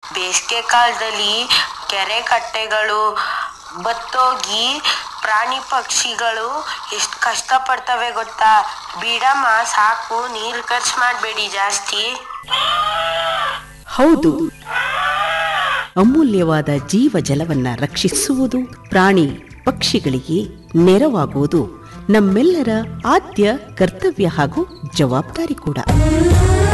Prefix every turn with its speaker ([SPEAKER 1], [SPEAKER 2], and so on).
[SPEAKER 1] ಬೇಸಿಗೆ ಕಾಲದಲ್ಲಿ ಕೆರೆ ಕಟ್ಟೆಗಳು ಬತ್ತೋಗಿ ಪ್ರಾಣಿ ಪಕ್ಷಿಗಳು ಎಷ್ಟು ಕಷ್ಟಪಡ್ತವೆ ಗೊತ್ತಾ. ಬಿಡಮ್ಮ ಸಾಕು, ನೀರು ಖರ್ಚು ಮಾಡಬೇಡಿ ಜಾಸ್ತಿ.
[SPEAKER 2] ಹೌದು, ಅಮೂಲ್ಯವಾದ ಜೀವ ಜಲವನ್ನ ರಕ್ಷಿಸುವುದು, ಪ್ರಾಣಿ ಪಕ್ಷಿಗಳಿಗೆ ನೆರವಾಗುವುದು ನಮ್ಮೆಲ್ಲರ ಆದ್ಯ ಕರ್ತವ್ಯ ಹಾಗೂ ಜವಾಬ್ದಾರಿ ಕೂಡ.